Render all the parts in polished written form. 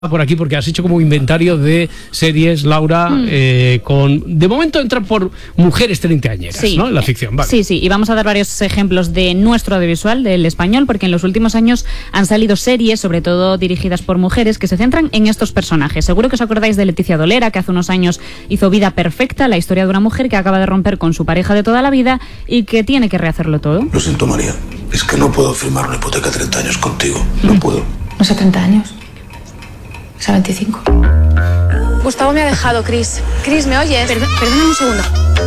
por aquí porque has hecho como inventario de series, Laura, de momento entran por mujeres treintañeras, sí, ¿no? En la ficción, vale. Sí, y vamos a dar varios ejemplos de nuestro audiovisual, del español, porque en los últimos años han salido series, sobre todo dirigidas por mujeres, que se centran en estos personajes. Seguro que os acordáis de Leticia Dolera, que hace unos años hizo Vida Perfecta, la historia de una mujer que acaba de romper con su pareja de toda la vida y que tiene que rehacerlo todo. Lo siento, María, es que no puedo firmar una hipoteca a 30 años contigo, no puedo. No sé, 30 años. Es a 25. Gustavo me ha dejado, Chris. Chris, ¿me oyes? Perdóname un segundo.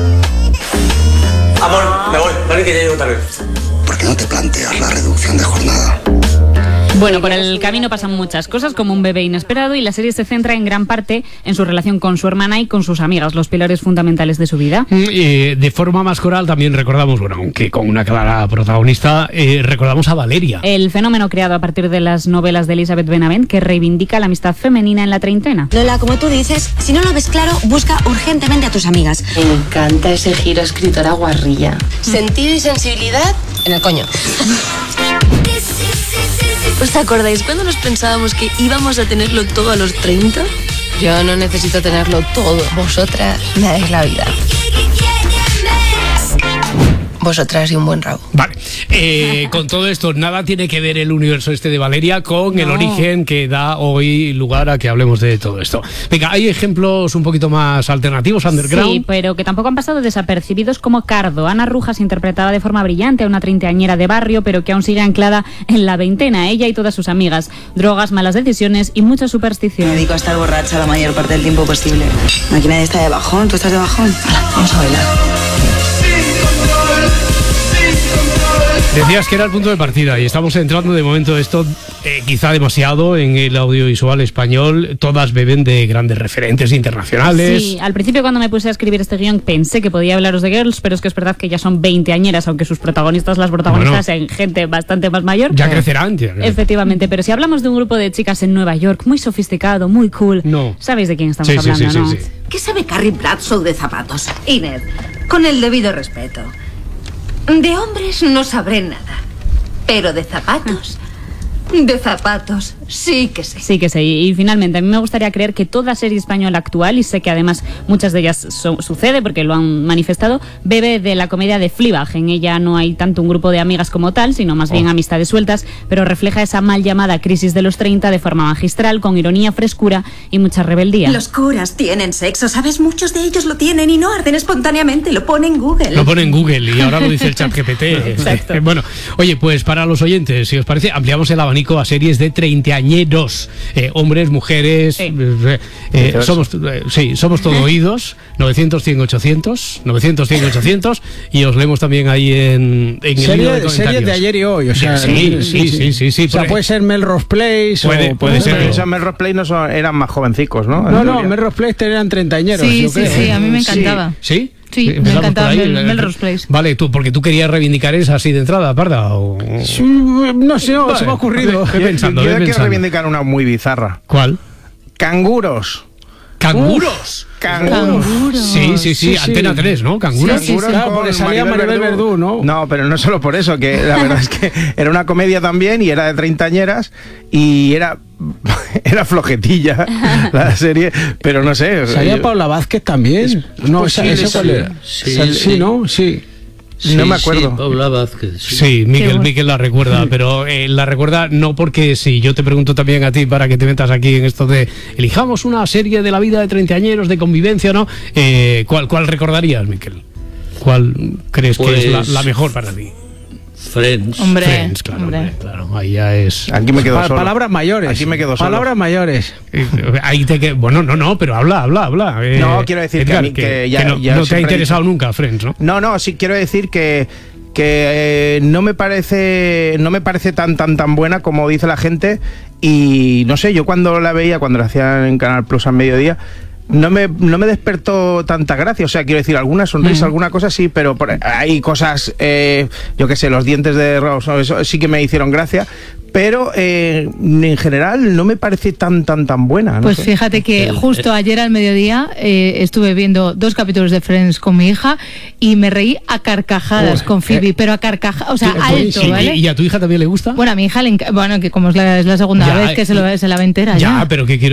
Amor, me voy. Vale, que ya llego tarde. ¿Por qué no te planteas la reducción de jornada? Bueno, por el camino pasan muchas cosas, como un bebé inesperado, y la serie se centra en gran parte en su relación con su hermana y con sus amigas, los pilares fundamentales de su vida. De forma más coral también recordamos, bueno, aunque con una clara protagonista, recordamos a Valeria. El fenómeno creado a partir de las novelas de Elizabeth Benavent, que reivindica la amistad femenina en la treintena. Lola, como tú dices, si no lo ves claro, busca urgentemente a tus amigas. Me encanta ese giro escritora guarrilla. Sentido y sensibilidad en el coño. ¿Os acordáis cuando nos pensábamos que íbamos a tenerlo todo a los 30? Yo no necesito tenerlo todo. Vosotras me dais la vida. Vosotras y un buen rabo. Vale, con todo esto, nada tiene que ver el universo este de Valeria con el origen que da hoy lugar a que hablemos de todo esto. Venga, hay ejemplos un poquito más alternativos, underground. Sí, pero que tampoco han pasado desapercibidos, como Cardo. Ana Rujas interpretaba de forma brillante a una treintañera de barrio, pero que aún sigue anclada en la veintena, ella y todas sus amigas. Drogas, malas decisiones y mucha superstición. Me dedico a estar borracha la mayor parte del tiempo posible. Aquí nadie está de bajón, ¿tú estás de bajón? Vamos a bailar. Decías que era el punto de partida y estamos entrando de momento esto quizá demasiado en el audiovisual español. Todas beben de grandes referentes internacionales. Sí, al principio cuando me puse a escribir este guión pensé que podía hablaros de Girls, pero es que es verdad que ya son veinteañeras, aunque sus protagonistas, las protagonistas, en gente bastante más mayor. Ya crecerán. Efectivamente, pero si hablamos de un grupo de chicas en Nueva York, muy sofisticado, muy cool, ¿sabéis de quién estamos hablando, no? Sí. ¿Qué sabe Carrie Bradshaw de zapatos? Inés, con el debido respeto. De hombres no sabré nada, pero de zapatos sí que sé. Sí que sé, y finalmente a mí me gustaría creer que toda serie española actual, y sé que además muchas de ellas sucede porque lo han manifestado, bebe de la comedia de Fleabag. En ella no hay tanto un grupo de amigas como tal, sino más bien amistades sueltas, pero refleja esa mal llamada crisis de los 30 de forma magistral, con ironía, frescura y mucha rebeldía. Los curas tienen sexo, ¿sabes? Muchos de ellos lo tienen y no arden espontáneamente, lo pone en Google. Lo pone en Google y ahora lo dice el ChatGPT. Exacto. Bueno, oye, pues para los oyentes, si os parece, ampliamos el abanico a series de treintañeros, hombres, mujeres, somos todo oídos. 900-100-800 900-100-800 y os leemos también ahí en el libro de comentarios. Series de ayer y hoy, o sea, sí. O sea, puede ser Melrose Place, puede ser. Pero esos Melrose Place no eran más jovencicos, ¿no? No, Melrose Place eran treintañeros. Sí, a mí me encantaba. ¿Sí? Sí, me encantaba Melrose Place. Vale, porque tú querías reivindicar esa así de entrada, Parda, o... No sé, se me ha ocurrido. Yo quiero reivindicar una muy bizarra. ¿Cuál? Canguros. ¿Canguros? Sí, Antena 3, ¿no? Canguros. Sí, claro, porque salía Maribel Verdú, ¿no? No, pero no solo por eso, que la verdad es que era una comedia también y era de treintañeras y era flojetilla la serie, pero no sé. Salía Paula Vázquez también. No, ¿esa cuál era? Sí, ¿no? Sí. No me acuerdo. Sí, Paula Vázquez. Sí, Miquel la recuerda, pero la recuerda no porque si yo te pregunto también a ti para que te metas aquí en esto de elijamos una serie de la vida de treintañeros, de convivencia, ¿no? ¿Cuál recordarías, Miquel? ¿Cuál crees que es la mejor para ti? Friends. Friends, claro, ahí ya es... Aquí me quedo solo. Palabras mayores. Aquí me quedo solo. Palabras mayores. Ahí te quedo... Bueno, no, pero habla. No, quiero decir Edgar, que no te ha interesado nunca Friends, ¿no? No, sí quiero decir que no me parece tan buena como dice la gente y no sé, yo cuando la veía, cuando la hacían en Canal Plus al mediodía, no me despertó tanta gracia. O sea, quiero decir, alguna sonrisa, alguna cosa sí, pero hay cosas, yo qué sé, los dientes de Ross, eso sí que me hicieron gracia. Pero en general no me parece tan buena. Pues fíjate que justo ayer al mediodía estuve viendo 2 capítulos de Friends con mi hija y me reí a carcajadas con Phoebe, pero a carcajadas, o sea, alto, sí, ¿vale? ¿Y a tu hija también le gusta? Bueno, a mi hija, bueno, que como es la segunda vez que se la ve entera. Ya, pero que quiero